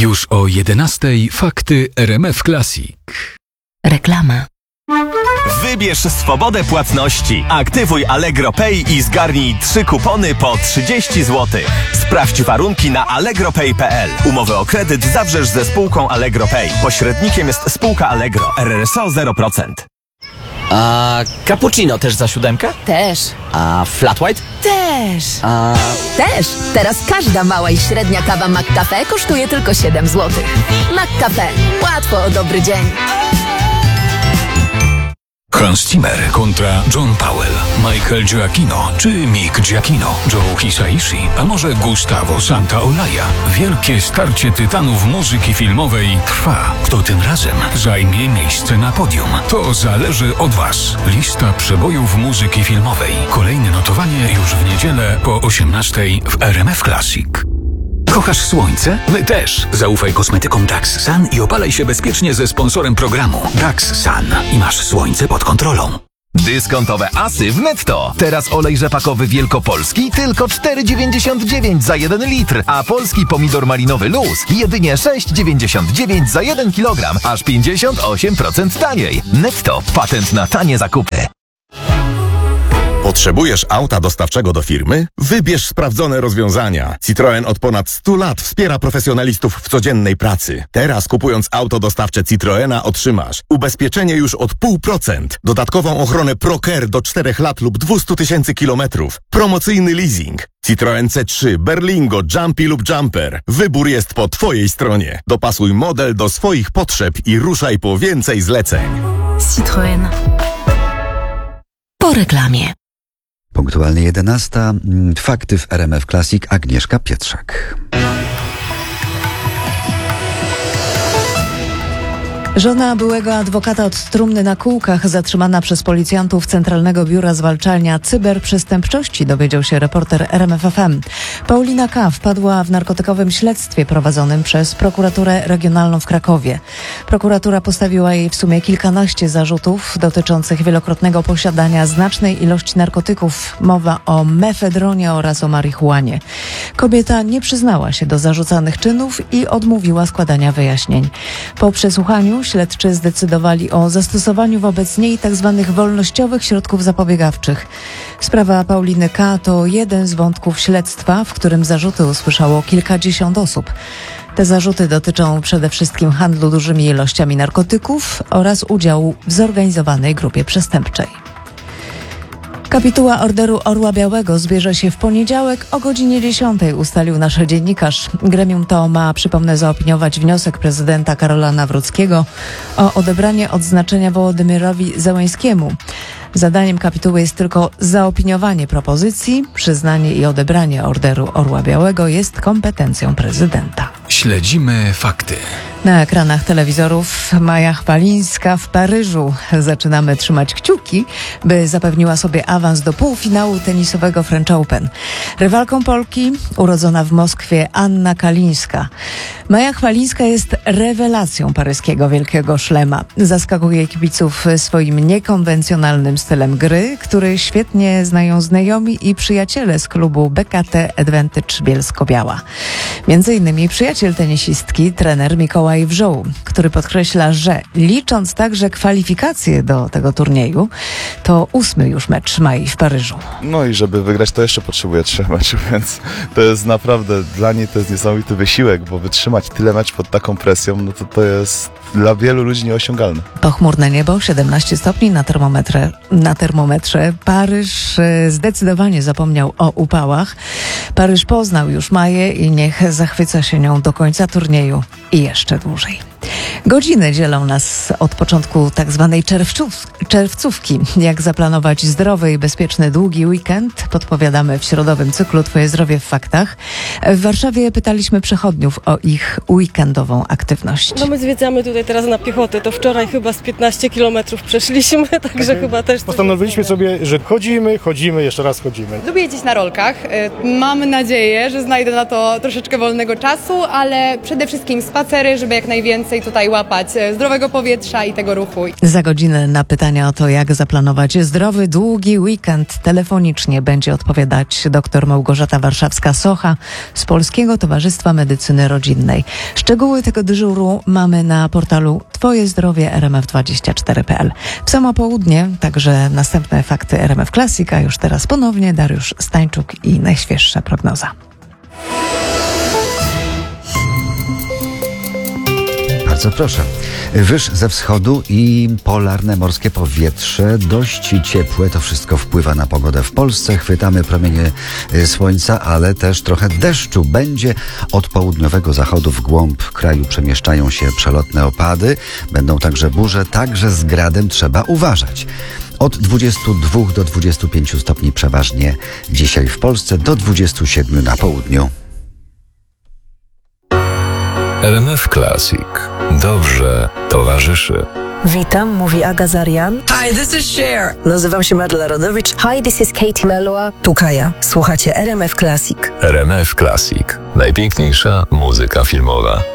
Już o 11:00 fakty RMF Classic. Reklama. Wybierz swobodę płatności. Aktywuj Allegro Pay i zgarnij 3 kupony po 30 zł. Sprawdź warunki na allegropay.pl. Umowę o kredyt zawrzesz ze spółką Allegro Pay. Pośrednikiem jest spółka Allegro. RRSO 0%. A cappuccino też za 7? Też. A flat white? Też. A... Też. Teraz każda mała i średnia kawa McCafe kosztuje tylko 7 zł. McCafe. Łatwo o dobry dzień. Hans Zimmer kontra John Powell, Michael Giacchino czy Mick Giacchino, Joe Hisaishi, a może Gustavo Santaolalla. Wielkie starcie tytanów muzyki filmowej trwa. Kto tym razem zajmie miejsce na podium? To zależy od Was. Lista przebojów muzyki filmowej. Kolejne notowanie już w niedzielę po 18:00 w RMF Classic. Kochasz słońce? My też. Zaufaj kosmetykom Dax Sun i opalaj się bezpiecznie ze sponsorem programu Dax Sun. I masz słońce pod kontrolą. Dyskontowe asy w Netto. Teraz olej rzepakowy wielkopolski tylko 4,99 za 1 litr, a polski pomidor malinowy Luz jedynie 6,99 za 1 kilogram, aż 58% taniej. Netto. Patent na tanie zakupy. Potrzebujesz auta dostawczego do firmy? Wybierz sprawdzone rozwiązania. Citroen od ponad 100 lat wspiera profesjonalistów w codziennej pracy. Teraz kupując auto dostawcze Citroena otrzymasz ubezpieczenie już od 0,5%, dodatkową ochronę ProCare do 4 lat lub 200 000 kilometrów, promocyjny leasing. Citroen C3, Berlingo, Jumpy lub Jumper. Wybór jest po Twojej stronie. Dopasuj model do swoich potrzeb i ruszaj po więcej zleceń. Citroen. Po reklamie. Punktualnie 11:00. Fakty w RMF Classic. Agnieszka Pietrzak. Żona byłego adwokata od trumny na kółkach zatrzymana przez policjantów Centralnego Biura Zwalczania Cyberprzestępczości, dowiedział się reporter RMFFM. Paulina K. wpadła w narkotykowym śledztwie prowadzonym przez prokuraturę regionalną w Krakowie. Prokuratura postawiła jej w sumie kilkanaście zarzutów dotyczących wielokrotnego posiadania znacznej ilości narkotyków. Mowa o mefedronie oraz o marihuanie. Kobieta nie przyznała się do zarzucanych czynów i odmówiła składania wyjaśnień. Po przesłuchaniu śledczy zdecydowali o zastosowaniu wobec niej tzw. wolnościowych środków zapobiegawczych. Sprawa Pauliny K. to jeden z wątków śledztwa, w którym zarzuty usłyszało kilkadziesiąt osób. Te zarzuty dotyczą przede wszystkim handlu dużymi ilościami narkotyków oraz udziału w zorganizowanej grupie przestępczej. Kapituła Orderu Orła Białego zbierze się w poniedziałek o godzinie 10, ustalił nasz dziennikarz. Gremium to ma, przypomnę, zaopiniować wniosek prezydenta Karola Nawrockiego o odebranie odznaczenia Wołodymyrowi Zełenskiemu. Zadaniem kapituły jest tylko zaopiniowanie propozycji. Przyznanie i odebranie Orderu Orła Białego jest kompetencją prezydenta. Śledzimy fakty. Na ekranach telewizorów Maja Chwalińska w Paryżu. Zaczynamy trzymać kciuki, by zapewniła sobie awans do półfinału tenisowego French Open. Rywalką Polki, urodzona w Moskwie, Anna Kalińska. Maja Chwalińska jest rewelacją paryskiego Wielkiego Szlema. Zaskakuje kibiców swoim niekonwencjonalnym stylem gry, który świetnie znają znajomi i przyjaciele z klubu BKT Advantage Bielsko-Biała. Między innymi przyjaciel tenisistki, trener Mikołaj Wrzoł, który podkreśla, że licząc także kwalifikacje do tego turnieju, to 8. już mecz Mai w Paryżu. No i żeby wygrać, to jeszcze potrzebuje 3 meczów, więc to jest naprawdę, dla niej to jest niesamowity wysiłek, bo wytrzymać tyle meczów pod taką presją, no to jest dla wielu ludzi nieosiągalne. Pochmurne niebo, 17 stopni na termometrze. Paryż zdecydowanie zapomniał o upałach. Paryż poznał już Maję i niech zachwyca się nią do końca turnieju i jeszcze dłużej. Godziny dzielą nas od początku tak zwanej czerwcówki. Jak zaplanować zdrowy i bezpieczny długi weekend? Podpowiadamy w środowym cyklu Twoje zdrowie w faktach. W Warszawie pytaliśmy przechodniów o ich weekendową aktywność. No my zwiedzamy tutaj teraz na piechotę. To wczoraj chyba z 15 kilometrów przeszliśmy, także chyba też... Postanowiliśmy sobie, że chodzimy, jeszcze raz chodzimy. Lubię jeździć na rolkach. Mam nadzieję, że znajdę na to troszeczkę wolnego czasu, ale przede wszystkim spacery, żeby jak najwięcej więcej tutaj łapać zdrowego powietrza i tego ruchu. Za godzinę na pytania o to, jak zaplanować zdrowy, długi weekend telefonicznie będzie odpowiadać dr Małgorzata Warszawska-Socha z Polskiego Towarzystwa Medycyny Rodzinnej. Szczegóły tego dyżuru mamy na portalu twojezdrowie.rmf24.pl. W samo południe także następne fakty RMF Classic, a już teraz ponownie Dariusz Stańczuk i najświeższa prognoza. Bardzo proszę. Wyż ze wschodu i polarne morskie powietrze, dość ciepłe, to wszystko wpływa na pogodę w Polsce. Chwytamy promienie słońca, ale też trochę deszczu. Będzie od południowego zachodu w głąb kraju przemieszczają się przelotne opady. Będą także burze, także z gradem trzeba uważać. Od 22 do 25 stopni przeważnie dzisiaj w Polsce, do 27 na południu. RMF Classic. Dobrze towarzyszy. Witam, mówi Aga Zarian. Hi, this is Cher. Nazywam się Marla Rodowicz. Hi, this is Katie Melua. Tu Kaja. Słuchacie RMF Classic. RMF Classic. Najpiękniejsza muzyka filmowa.